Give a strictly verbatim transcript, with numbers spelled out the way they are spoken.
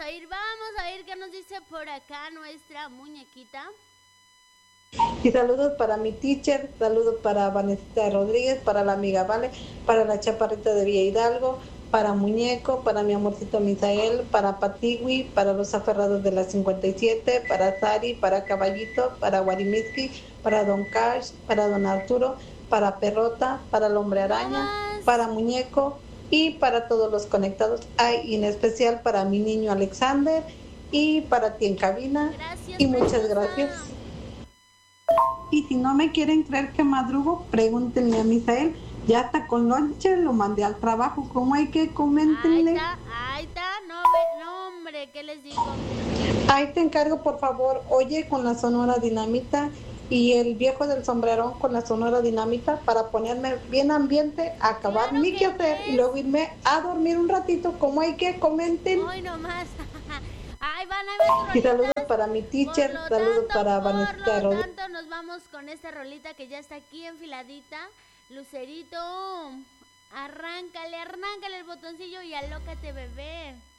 a ir, vamos a ir qué nos dice por acá nuestra muñequita. Y saludos para mi teacher, saludos para Vanessa Rodríguez, para la amiga Vale, para la chaparrita de Villa Hidalgo, para Muñeco, para mi amorcito Misael, para Patiwi, para los aferrados de la cincuenta y siete, para Sari, para Caballito, para Guarimiski, para Don Cash, para Don Arturo, para Perrota, para el Hombre Araña, para Muñeco y para todos los conectados. Ay, y en especial para mi niño Alexander y para ti en cabina. Gracias, y muchas preciosa. gracias. Y si no me quieren creer que madrugo, pregúntenle a Misael. Ya está con lonche, lo mandé al trabajo. ¿Cómo hay que? Coméntenle. Ahí está, ahí está. No, me, no, hombre, ¿qué les digo? Ahí te encargo, por favor. Oye, con la Sonora Dinamita y el viejo del sombrerón con la Sonora Dinamita para ponerme bien ambiente, acabar Claro mi que quehacer es. y luego irme a dormir un ratito. ¿Cómo hay que? Comenten. Hoy nomás. Ay, van a ver Y rolitas. saludos para mi teacher, Por lo saludos tanto, para por Vanessa lo Rodríguez. tanto, nos vamos con esta rolita que ya está aquí enfiladita. Lucerito, arráncale, arráncale el botoncillo y alócate, bebé.